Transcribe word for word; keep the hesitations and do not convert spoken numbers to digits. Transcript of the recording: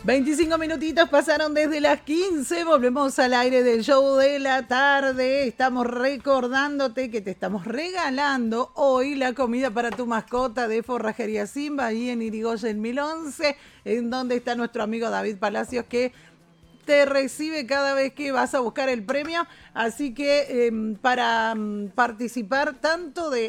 veinticinco minutitos pasaron desde las quince, volvemos al aire del show de la tarde. Estamos recordándote que te estamos regalando hoy la comida para tu mascota de Forrajería Simba, ahí en Irigoyen mil once, en donde está nuestro amigo David Palacios, que te recibe cada vez que vas a buscar el premio. Así que eh, para um, participar tanto de